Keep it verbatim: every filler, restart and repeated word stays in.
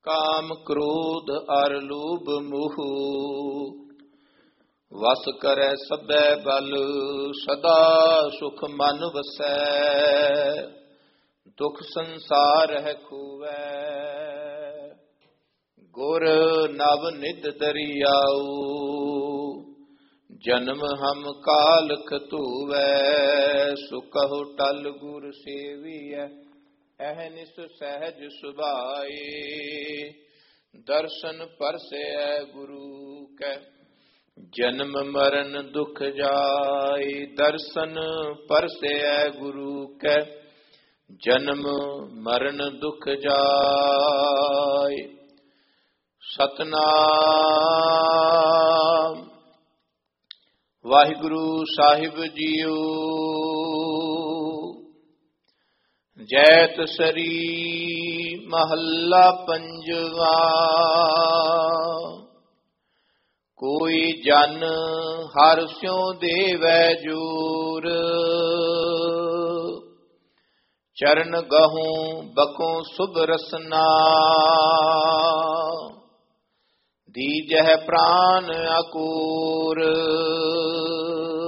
ਕਾਮ ਕ੍ਰੋਧ ਅਰ ਲੋਭ ਮੋਹ, ਵਸ ਕਰੈ ਸਭੈ ਬਲ, ਸਦਾ ਸੁਖ ਮਨ ਵਸੈ, ਦੁਖ ਸੰਸਾਰ ਹੈ ਖੋਵੈ। ਗੁਰ ਨਵ ਨਿਧ ਦਰਿਆਉ, ਜਨਮ ਹਮ ਕਾਲਖ ਧੋਵੈ, ਸੁਕਹੁ ਟਲ ਗੁਰ ਸੇਵੀਐ, ਅਹਨਿਸ ਸਹਿਜ ਸੁਭਾਏ। ਦਰਸ਼ਨ ਪਰਸੈ ਗੁਰੂ ਕੈ, ਜਨਮ ਮਰਨ ਦੁਖ ਜਾਏ। ਦਰਸ਼ਨ ਪਰਸੈ ਗੁਰੂ ਕੈ, ਜਨਮ ਮਰਨ ਦੁਖ ਜਾਏ। ਸਤਨਾਮ ਵਾਹਿਗੁਰੂ ਸਾਹਿਬ ਜੀਓ। ਜੈਤ ਸਰੀ ਮਹੱਲਾ ਪੰਜਵਾ, ਕੋਈ ਜਨ ਹਰਿ ਸਿਉ ਦੇਵੈ ਜੋਰ, ਚਰਨ ਗਹੂੰ ਬਕੋਂ ਸੁਭ ਰਸਨਾ, ਦੀਜਹਿ ਪ੍ਰਾਨ ਅਕੂਰ।